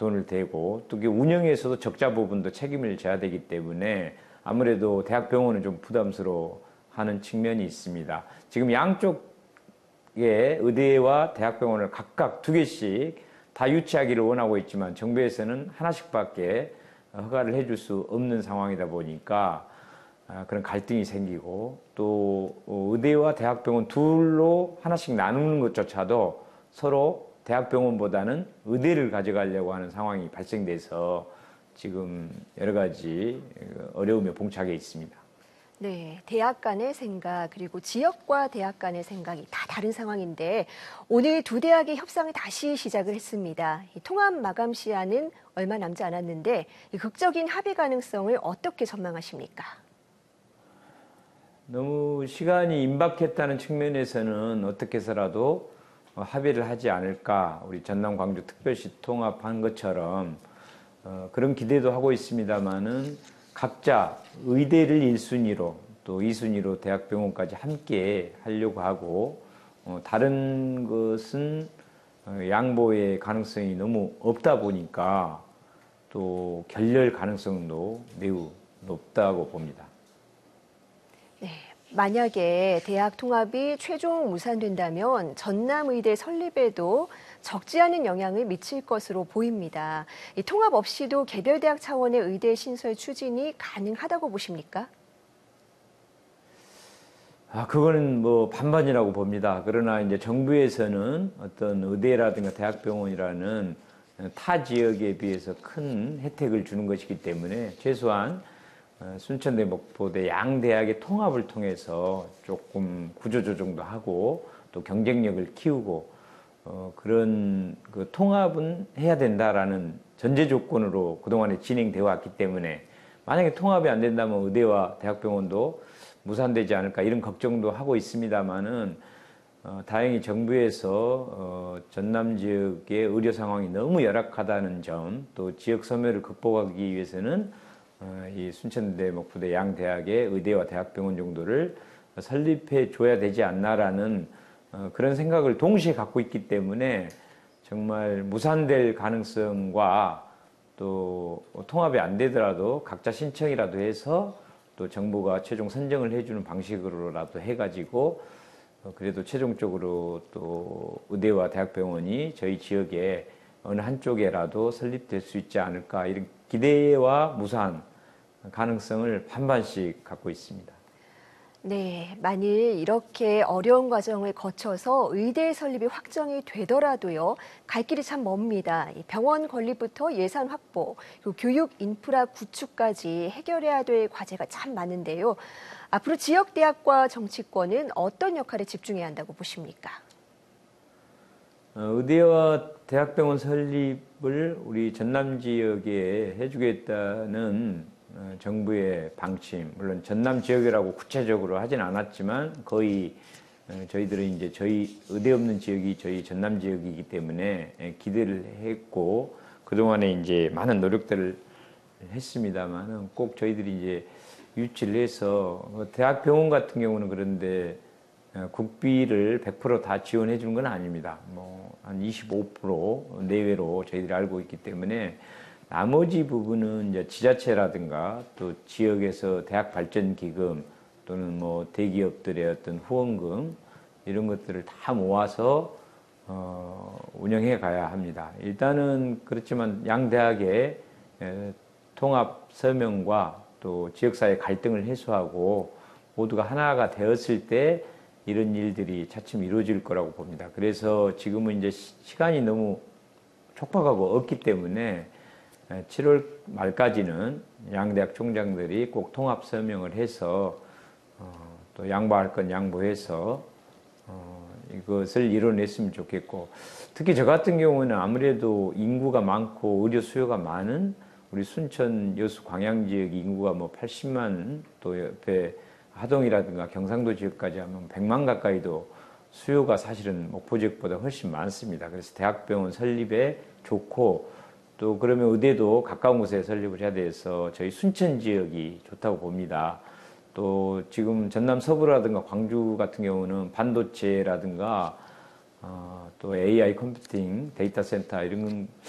돈을 대고 또 운영에서도 적자 부분도 책임을 져야 되기 때문에 아무래도 대학병원은 좀 부담스러워하는 측면이 있습니다. 지금 양쪽의 의대와 대학병원을 각각 2개씩 다 유치하기를 원하고 있지만 정부에서는 하나씩밖에 허가를 해줄 수 없는 상황이다 보니까 그런 갈등이 생기고 또 의대와 대학병원 둘로 하나씩 나누는 것조차도 서로 대학병원보다는 의대를 가져가려고 하는 상황이 발생돼서 지금 여러 가지 어려움에 봉착해 있습니다. 네, 대학 간의 생각 그리고 지역과 대학 간의 생각이 다 다른 상황인데 오늘 두 대학의 협상을 다시 시작을 했습니다. 통합 마감 시한은 얼마 남지 않았는데 극적인 합의 가능성을 어떻게 전망하십니까? 너무 시간이 임박했다는 측면에서는 어떻게 해서라도 합의를 하지 않을까, 우리 전남 광주 특별시 통합한 것처럼 그런 기대도 하고 있습니다만은 각자 의대를 1순위로 또 2순위로 대학병원까지 함께 하려고 하고 다른 것은 양보의 가능성이 너무 없다 보니까 또 결렬 가능성도 매우 높다고 봅니다. 네, 만약에 대학 통합이 최종 무산된다면 전남의대 설립에도 적지 않은 영향을 미칠 것으로 보입니다. 이 통합 없이도 개별대학 차원의 의대 신설 추진이 가능하다고 보십니까? 그거는 뭐 반반이라고 봅니다. 그러나 이제 정부에서는 어떤 의대라든가 대학병원이라는 타 지역에 비해서 큰 혜택을 주는 것이기 때문에 최소한 순천대, 목포대 양대학의 통합을 통해서 조금 구조조정도 하고 또 경쟁력을 키우고 그런 그 통합은 해야 된다라는 전제 조건으로 그동안에 진행되어 왔기 때문에 만약에 통합이 안 된다면 의대와 대학병원도 무산되지 않을까 이런 걱정도 하고 있습니다만은 다행히 정부에서 전남 지역의 의료 상황이 너무 열악하다는 점, 또 지역 소멸을 극복하기 위해서는 이 순천대, 목포대 양대학의 의대와 대학병원 정도를 설립해 줘야 되지 않나라는 그런 생각을 동시에 갖고 있기 때문에 정말 무산될 가능성과 또 통합이 안 되더라도 각자 신청이라도 해서 또 정부가 최종 선정을 해주는 방식으로라도 해가지고 그래도 최종적으로 또 의대와 대학병원이 저희 지역에 어느 한쪽에라도 설립될 수 있지 않을까 이런 기대와 무산 가능성을 반반씩 갖고 있습니다. 네, 만일 이렇게 어려운 과정을 거쳐서 의대 설립이 확정이 되더라도요, 갈 길이 참 멉니다. 병원 건립부터 예산 확보, 그리고 교육 인프라 구축까지 해결해야 될 과제가 참 많은데요. 앞으로 지역대학과 정치권은 어떤 역할에 집중해야 한다고 보십니까? 의대와 대학병원 설립을 우리 전남 지역에 해주겠다는 정부의 방침, 물론 전남 지역이라고 구체적으로 하진 않았지만 거의 저희들은 이제 저희 의대 없는 지역이 저희 전남 지역이기 때문에 기대를 했고 그동안에 이제 많은 노력들을 했습니다만은 꼭 저희들이 이제 유치를 해서 대학병원 같은 경우는 그런데 국비를 100% 다 지원해 주는 건 아닙니다. 뭐 한 25% 내외로 저희들이 알고 있기 때문에 나머지 부분은 이제 지자체라든가 또 지역에서 대학 발전 기금 또는 뭐 대기업들의 어떤 후원금 이런 것들을 다 모아서 운영해 가야 합니다. 일단은 그렇지만 양 대학의 통합 서명과 또 지역사회 갈등을 해소하고 모두가 하나가 되었을 때 이런 일들이 차츰 이루어질 거라고 봅니다. 그래서 지금은 이제 시간이 너무 촉박하고 없기 때문에 7월 말까지는 양대학 총장들이 꼭 통합 서명을 해서 또 양보할 건 양보해서 이것을 이뤄냈으면 좋겠고 특히 저 같은 경우는 아무래도 인구가 많고 의료 수요가 많은 우리 순천 여수 광양 지역 인구가 뭐 80만 또 옆에 하동이라든가 경상도 지역까지 하면 100만 가까이도 수요가 사실은 목포 지역보다 훨씬 많습니다. 그래서 대학병원 설립에 좋고 또 그러면 의대도 가까운 곳에 설립을 해야 돼서 저희 순천 지역이 좋다고 봅니다. 또 지금 전남 서부라든가 광주 같은 경우는 반도체라든가 또 AI 컴퓨팅, 데이터 센터 이런